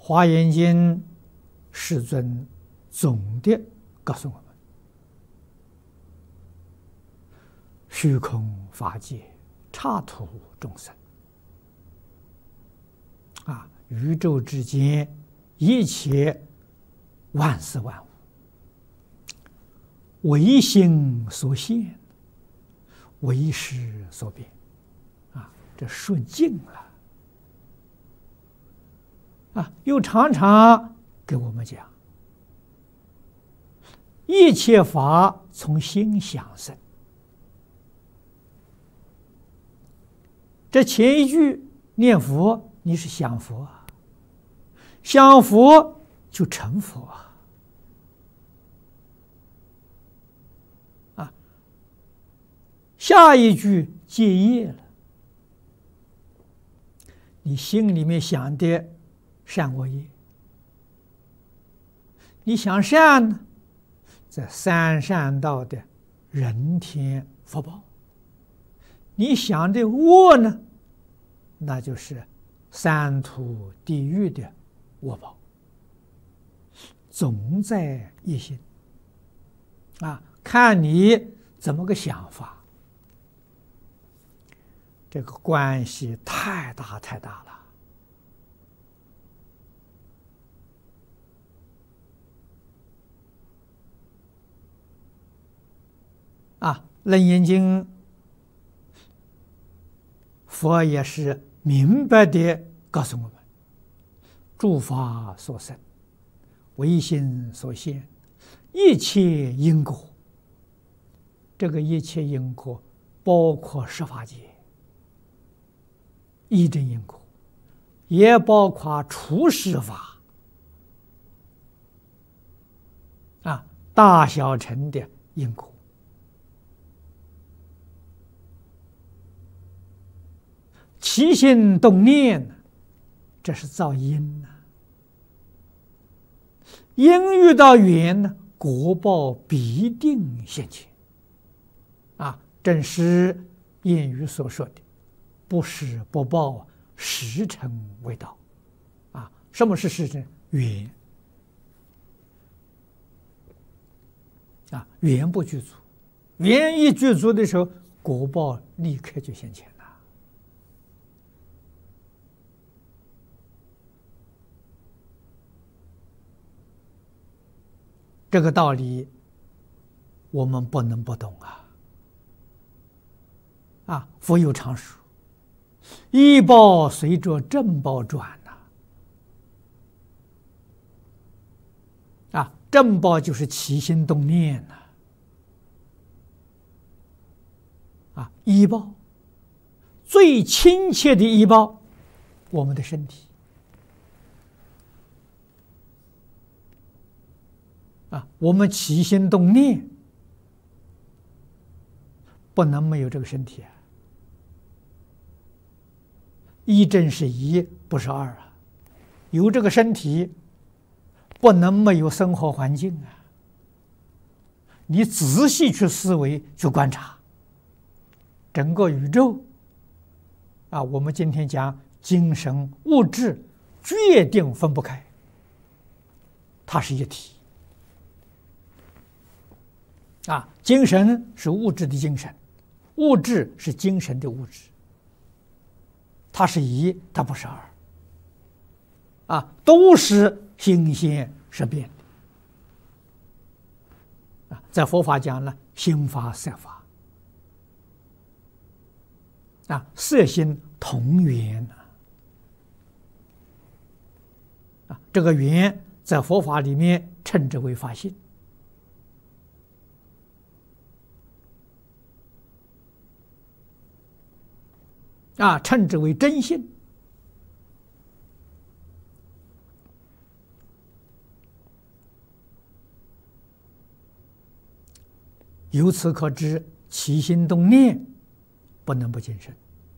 华严经世尊总的告诉我们：虚空法界，刹土众生。宇宙之间一切万事万物，唯心所现，唯识所变。这说尽了。又常常给我们讲，一切法从心想生。这前一句念佛，你是想佛啊，想佛就成佛啊。下一句戒业了，你心里面想的善恶业，你想善呢，在三善道的人天福报；你想的恶呢，那就是三途地狱的恶报。总在一心看你怎么个想法。这个关系太大太大了。楞严经佛也是明白地告诉我们：诸法所生，唯心所现，一切因果。这个一切因果包括十法界一真因果，也包括出世法大小乘的因果。起心动念，这是造因因遇到缘呢，果报必定现前。正是谚语所说的不施不报，时辰未到。什么是时辰？缘缘不具足，缘一具足的时候，果报立刻就现前了。这个道理我们不能不懂佛有常说：依报随着正报转正报就是起心动念依报最亲切的依报，我们的身体我们起心动念不能没有这个身体一正是一，不是二有这个身体，不能没有生活环境你仔细去思维，去观察整个宇宙我们今天讲精神物质决定分不开，它是一体精神是物质的精神，物质是精神的物质，它是一，它不是二都是心现识变的在佛法讲了，心法色法色心同源这个源在佛法里面称之为法性称之为真性。由此可知，起心动念不能不谨慎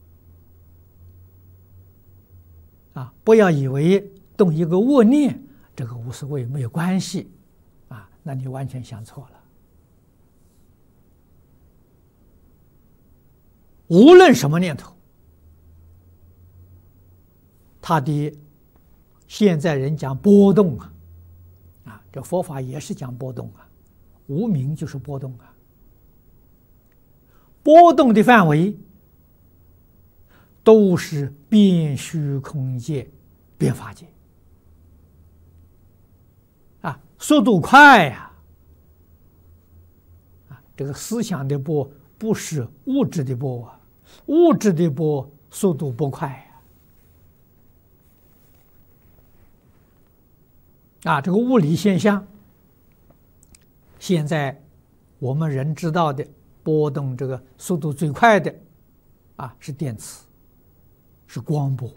不要以为动一个恶念这个无所谓，没有关系那你完全想错了。无论什么念头，它的现在人讲波动这佛法也是讲波动无明就是波动波动的范围都是变虚空界、变法界速度快这个思想的波不是物质的波物质的波速度不快这个物理现象，现在我们人知道的波动这个速度最快的是电磁，是光波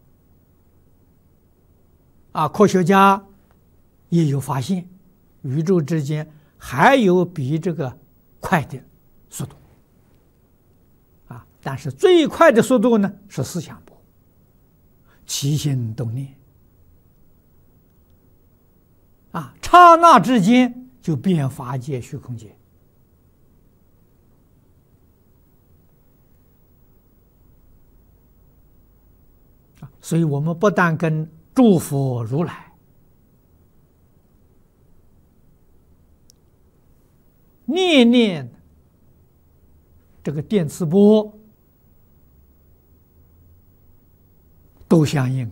科学家也有发现，宇宙之间还有比这个快的速度但是最快的速度呢是思想波，起心动念刹那之间就变法界、虚空界所以我们不但跟诸佛如来念念这个电磁波都相应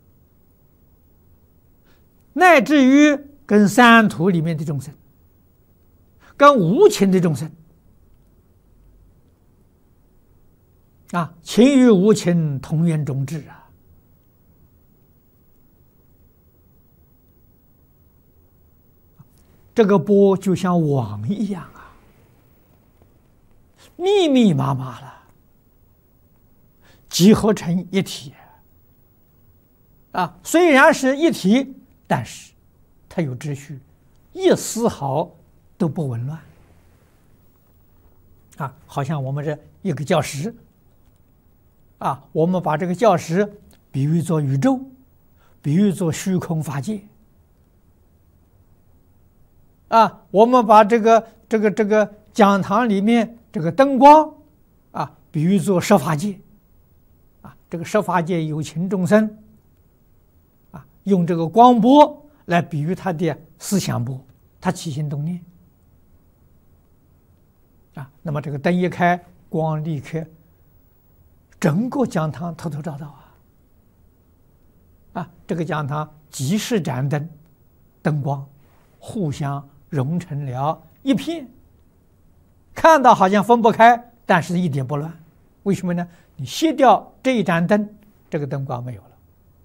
乃至于跟三途里面的众生，跟无情的众生情与无情同源种质这个波就像网一样密密麻麻了，集合成一体虽然是一体，但是它有秩序，一丝毫都不紊乱好像我们这一个教室我们把这个教室比喻作宇宙，比喻作虚空法界我们把这个讲堂里面这个灯光比喻作十法界这个十法界有情众生用这个光波来比喻他的思想波，他起心动念那么这个灯一开，光立刻整个讲堂透透照照这个讲堂几十盏灯光互相融成了一片，看到好像分不开，但是一点不乱。为什么呢？你熄掉这一盏灯，这个灯光没有了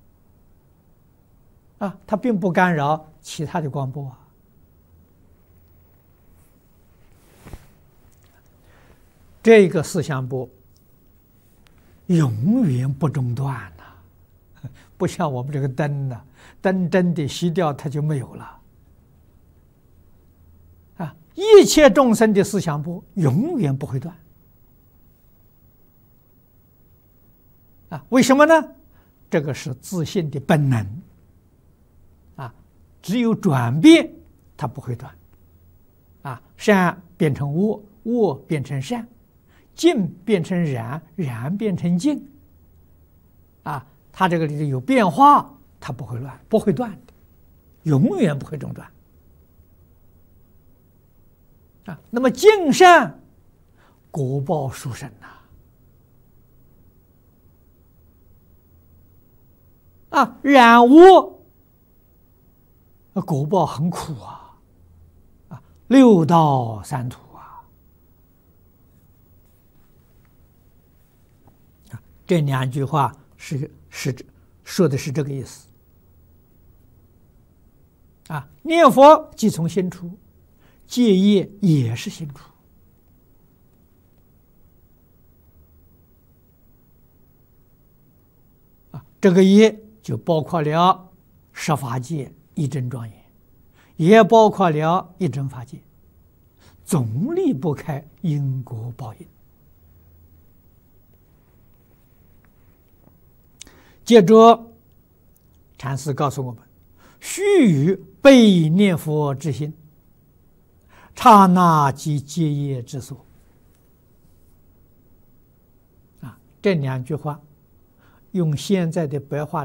它并不干扰其他的光波这个思想波永远不中断不像我们这个灯灯真的熄掉它就没有了一切众生的思想波永远不会断为什么呢？这个是自信的本能只有转变它不会断善变成恶，恶变成善，净变成染，染变成净它这个里头有变化，它不会乱，不会断的，永远不会中断那么净善果报殊胜染污果报很苦六道三途这两句话是说的是这个意思念佛即从心出，戒业也是心出这个业就包括了十法界一真庄严，也包括了一真法界，总离不开因果报应。接着禅师告诉我们，须臾被念佛之心，刹那即戒业之所这两句话用现在的白话